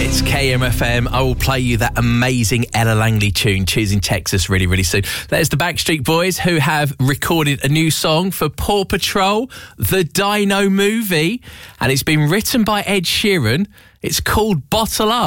It's KMFM. I will play you that amazing Ella Langley tune, Choosing Texas, really, really soon. There's the Backstreet Boys, who have recorded a new song for Paw Patrol, the Dino movie, and it's been written by Ed Sheeran. It's called Bottle Up.